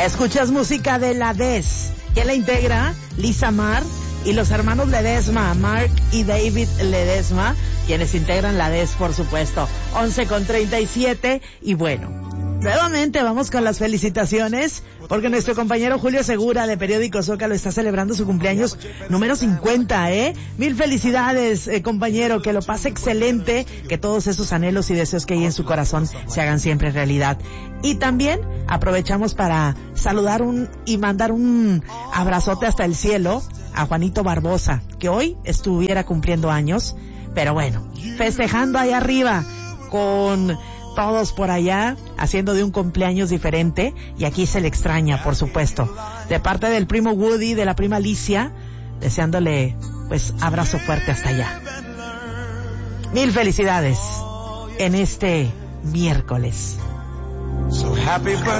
Escuchas música de Ledesma. ¿Quién la integra? Lisa Mar y los hermanos Ledesma, Mark y David Ledesma, quienes integran Ledesma, por supuesto. 11:37 y bueno, nuevamente vamos con las felicitaciones, porque nuestro compañero Julio Segura de Periódico Zócalo está celebrando su cumpleaños número 50, Mil felicidades, compañero, que lo pase excelente, que todos esos anhelos y deseos que hay en su corazón se hagan siempre realidad. Y también aprovechamos para saludar y mandar un abrazote hasta el cielo a Juanito Barbosa, que hoy estuviera cumpliendo años, pero bueno, festejando ahí arriba con todos por allá, haciendo de un cumpleaños diferente, y aquí se le extraña, por supuesto. De parte del primo Woody, de la prima Alicia, deseándole, pues, abrazo fuerte hasta allá. Mil felicidades en este miércoles.